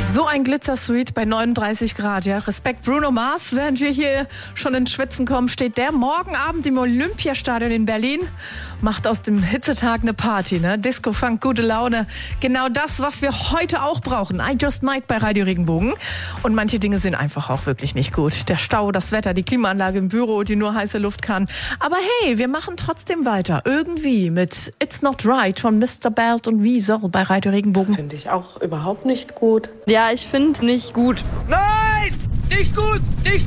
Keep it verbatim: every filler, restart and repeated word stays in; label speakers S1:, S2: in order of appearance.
S1: So ein Glitzer-Sweet bei neununddreißig Grad, ja. Respekt Bruno Mars. Während wir hier schon ins Schwitzen kommen, steht der morgen Abend im Olympiastadion in Berlin, macht aus dem Hitzetag eine Party, ne? Disco, Funk, gute Laune. Genau das, was wir heute auch brauchen. I Just Might bei Radio Regenbogen. Und manche Dinge sind einfach auch wirklich nicht gut. Der Stau, das Wetter, die Klimaanlage im Büro, die nur heiße Luft kann. Aber hey, wir machen trotzdem weiter. Irgendwie mit It's Not Right von Mister Belt und Wieso bei Radio Regenbogen.
S2: Finde ich auch überhaupt nicht gut.
S3: Ja, ich finde nicht gut.
S4: Nein! Nicht gut! Nicht